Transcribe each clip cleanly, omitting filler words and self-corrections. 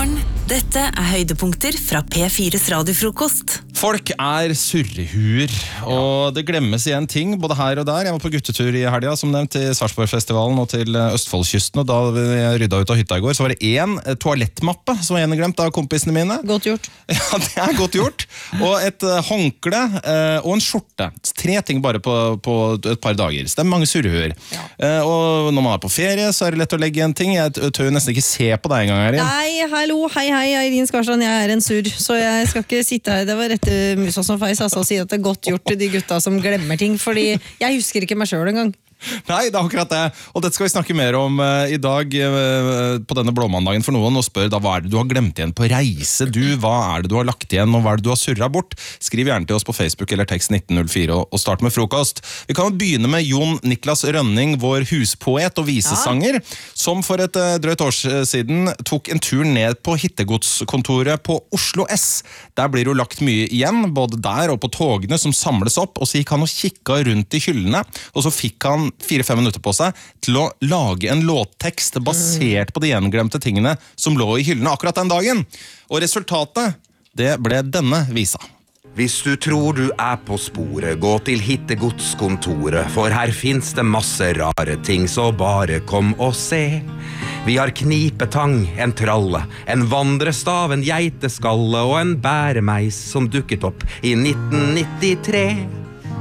morgen. Dette høydepunkter fra P4's radiofrokost. Folk surrehuer, og det glemmes igjen ting, både her og der. Jeg var på guttetur i helga, som nevnt, til Sarpsborgfestivalen og til Østfoldskysten, og da jeg rydda ut av hytta i går, så var det en toalettmappe som var gjennomglemt av kompisene mine. Godt gjort. Ja, det godt gjort. Og et håndkle og en skjorte. 3 ting bare på et par dager. Så det mange surrehuer. Ja. Og når man på ferie, så det lett å legge en ting. Jeg tør nesten ikke se på deg en gang her. Nei, hallo, hei, Eirin Skarsland, jeg en surr, så jeg skal ikke sitte her. Det var rette musa som feis, altså, å si at det godt gjort til de gutta som glemmer ting, fordi jeg husker ikke meg selv engang. Nei, det akkurat det. Og dette skal vi snakke mer om i dag på denne blåmandagen for noen, og spør da hva det du har glemt igjen på reise? Hva det du har lagt igjen, og hva det du har surret bort? Skriv gjerne til oss på Facebook eller tekst 1904 og start med frokost. Vi kan begynne med Jon Niklas Rønning, vår huspoet og visesanger, som for et drøyt år siden tok en tur ned på hittegodskontoret på Oslo S. Der blir jo lagt mye igjen, både der og på togene som samles opp, og så gikk han og kikket rundt i hyllene, og så fikk han 4-5 minutter på seg til å lage en låttekst basert på de gjenglemte tingene som lå i hyllene akkurat den dagen. Og resultatet, det ble denne visa. Hvis du tror du på sporet, gå til hittegodskontoret, for her finnes det masse rare ting, så bare kom og se. Vi har knipetang, en tralle, en vandrestav, en geiteskalle og en bæremeis som dukket opp i 1993.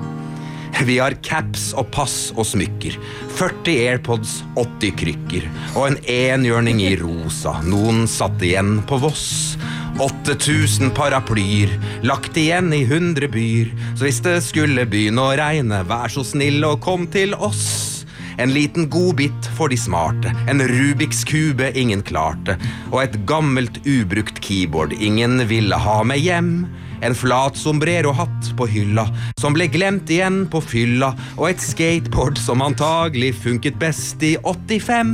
Vi har caps og pass og smykker, 40 AirPods, 80 krykker, og en enhjørning i rosa, noen satt igjen på Voss. 8000 paraplyer, lagt igjen i 100 byer, så hvis det skulle begynne å regne, vær så snill og kom til oss. En liten godbit for de smarte, en Rubiks kube ingen klarte, og et gammelt ubrukt keyboard ingen ville ha med hjem. En flat sombrero-hatt på hylla, som ble glemt igjen på fylla, og et skateboard som antagelig funket best i 85.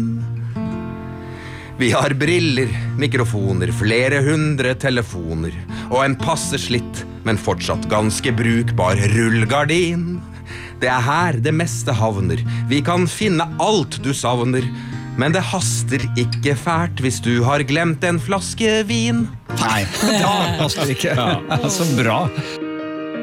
Vi har briller, mikrofoner, flere 100 telefoner, og en passe slitt, men fortsatt ganske brukbar rullgardin. Det her det meste havner, vi kan finne alt du savner, men det haster ikke fælt hvis du har glemt en flaske vin. Nei, det haster ikke. Ja, så bra.